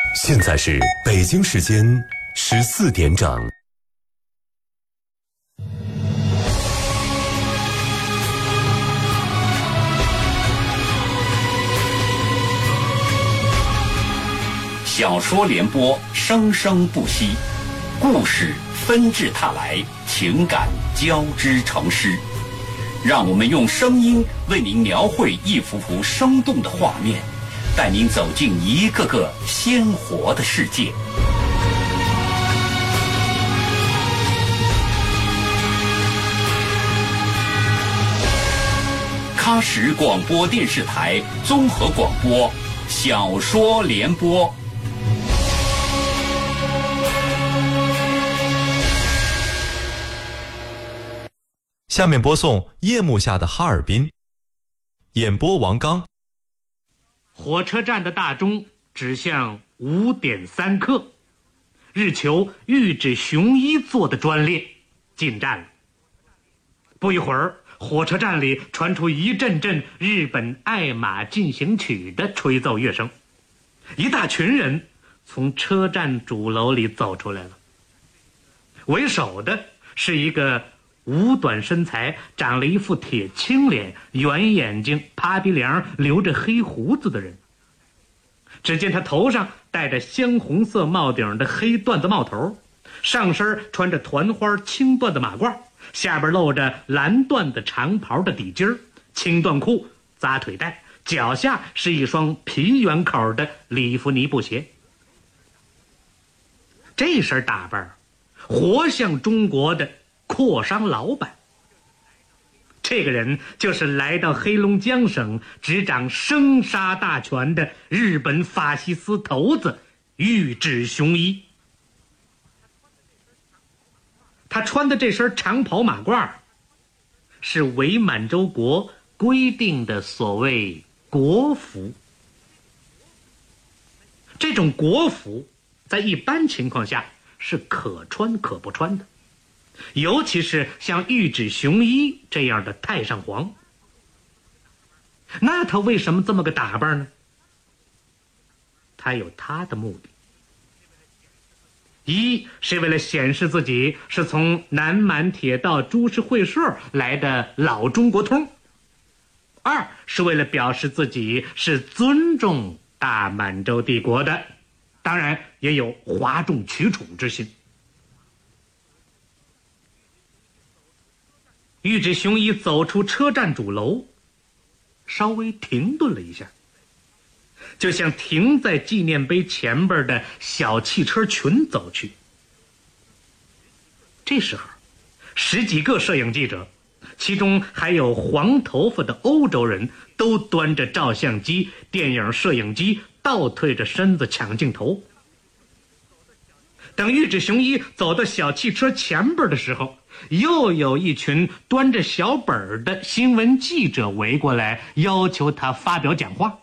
现在是北京时间14点整。 小说联播，生生不息，故事纷至沓来，情感交织成诗。让我们用声音为您描绘一幅幅生动的画面，带您走进一个个鲜活的世界。喀什广播电视台综合广播，小说联播。 下面播送《夜幕下的哈尔滨》，演播王刚。 火车站的大钟指向5点3刻，日求玉指雄一坐的专列进站了。不一会儿，火车站里传出一阵阵日本爱马进行曲的吹奏乐声，一大群人从车站主楼里走出来了。为首的是一个五短身材，长了一副铁青脸，圆眼睛，趴鼻梁，留着黑胡子的人。只见他头上戴着鲜红色帽顶的黑缎子帽头，上身穿着团花青缎的马褂，下边露着蓝缎的长袍的底襟，青缎裤，扎腿带，脚下是一双皮圆口的里弗尼布鞋。这身打扮活像中国的阔商老板。这个人就是来到黑龙江省执掌生杀大权的日本法西斯头子玉指雄一。他穿的这身长袍马褂是伪满洲国规定的所谓国服。这种国服在一般情况下是可穿可不穿的，尤其是像玉指雄一这样的太上皇。那他为什么这么个打扮呢？他有他的目的。一是为了显示自己是从南满铁道株式会社来的老中国通，二是为了表示自己是尊重大满洲帝国的，当然也有哗众取宠之心。玉指雄一走出车站主楼，稍微停顿了一下，就向停在纪念碑前边的小汽车群走去。这时候10几个摄影记者，其中还有黄头发的欧洲人，都端着照相机、电影摄影机，倒退着身子抢镜头。等玉指雄一走到小汽车前边的时候，又有一群端着小本的新闻记者围过来，要求他发表讲话。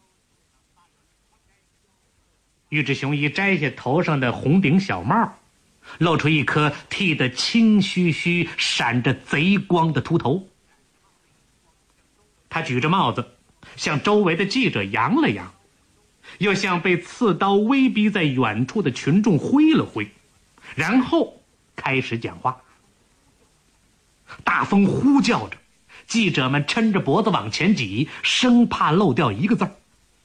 玉指雄一摘下头上的红顶小帽，露出一颗剃得青须须、闪着贼光的秃头。他举着帽子向周围的记者扬了扬，又向被刺刀威逼在远处的群众挥了挥，然后开始讲话。大风呼叫着，记者们抻着脖子往前挤，生怕漏掉一个字。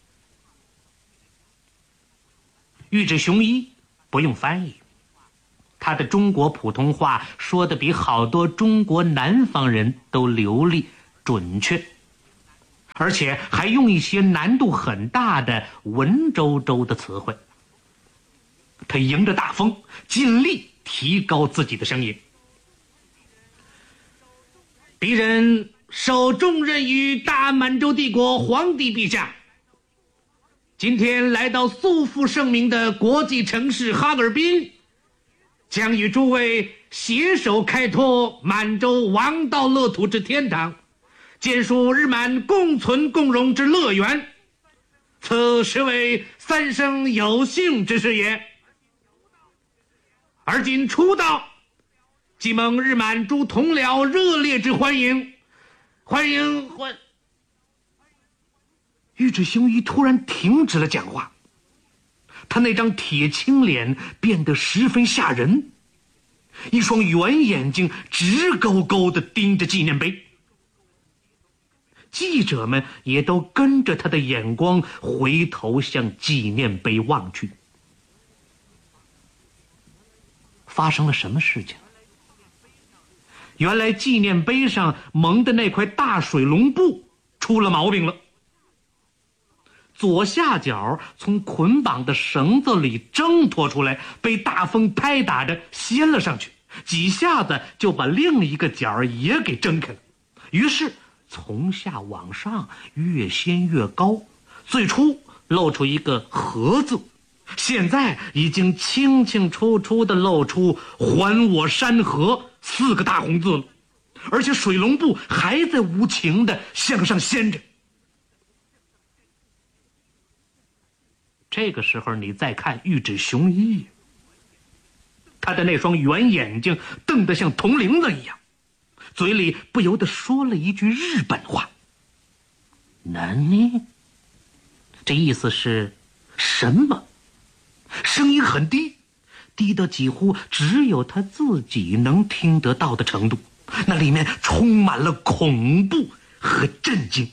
玉指雄一不用翻译，他的中国普通话说得比好多中国南方人都流利准确，而且还用一些难度很大的文绉绉的词汇。他迎着大风，尽力提高自己的声音。敌人受重任于大满洲帝国皇帝陛下，今天来到素负盛名的国际城市哈尔滨，将与诸位携手开拓满洲王道乐土之天堂，建树日满共存共荣之乐园，此实为三生有幸之事也。而今初到，即蒙日满诸同僚热烈之欢迎，玉指雄一突然停止了讲话， 他那张铁青脸变得十分吓人，一双圆眼睛直勾勾地盯着纪念碑。记者们也都跟着他的眼光回头向纪念碑望去。发生了什么事情？原来纪念碑上蒙的那块大水龙布出了毛病了，左下角从捆绑的绳子里挣脱出来，被大风拍打着掀了上去，几下子就把另一个角也给挣开了。于是从下往上越掀越高，最初露出一个盒子，现在已经清清楚楚地露出还我山河4个大红字了，而且水龙布还在无情地向上掀着。这个时候你再看玉指雄一，他的那双圆眼睛瞪得像铜铃子一样，嘴里不由得说了一句日本话：难呢？这意思是什么？声音很低，低到几乎只有他自己能听得到的程度，那里面充满了恐怖和震惊。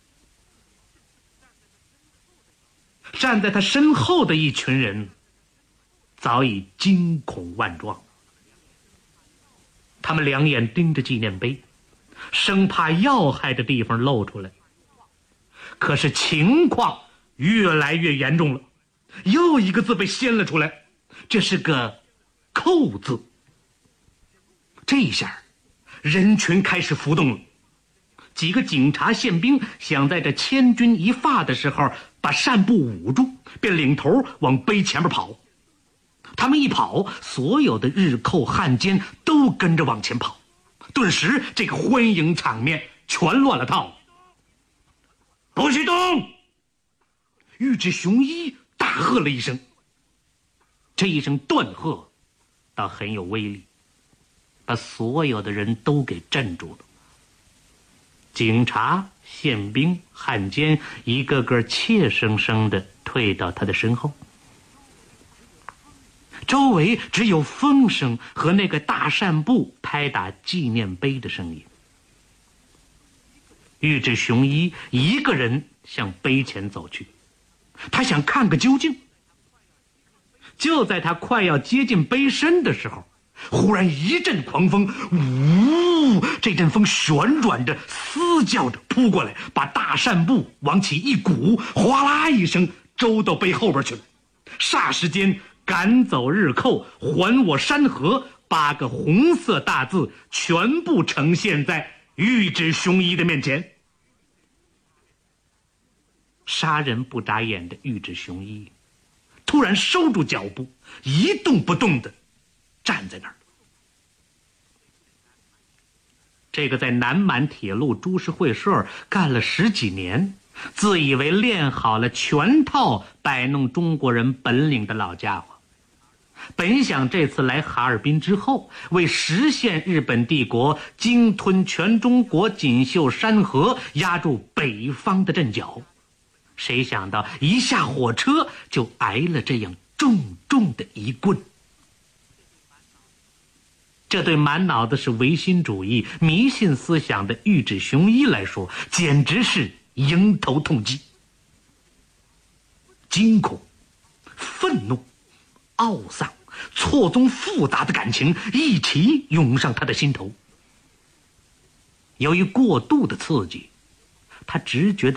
站在他身后的一群人早已惊恐万状，他们两眼盯着纪念碑，生怕要害的地方露出来。可是情况越来越严重了，又一个字被掀了出来，这是个扣字。这一下人群开始浮动了，几个警察宪兵想在这千钧一发的时候把扇布捂住，便领头往碑前面跑。他们一跑，所有的日寇汉奸都跟着往前跑，顿时这个欢迎场面全乱了套。不许动！玉指雄一大喝了一声，这一声断喝倒很有威力，把所有的人都给镇住了。警察、宪兵、汉奸一个个怯生生地退到他的身后，周围只有风声和那个大扇布拍打纪念碑的声音。玉指雄一一个人向碑前走去，他想看个究竟。就在他快要接近碑身的时候，忽然一阵狂风，呜！这阵风旋转着、嘶叫着扑过来，把大扇布往起一鼓，哗啦一声周到碑后边去了。霎时间，赶走日寇，还我山河8个红色大字全部呈现在玉指雄一的面前。杀人不眨眼的玉指雄一突然收住脚步，一动不动地站在那儿。这个在南满铁路株式会社干了10几年，自以为练好了全套摆弄中国人本领的老家伙，本想这次来哈尔滨之后，为实现日本帝国鲸吞全中国锦绣山河，压住北方的阵脚，谁想到一下火车就挨了这样重重的一棍。这对满脑子是唯心主义、迷信思想的玉指雄一来说，简直是迎头痛击。惊恐、愤怒、懊丧、错综复杂的感情一起涌上他的心头。由于过度的刺激，他直觉得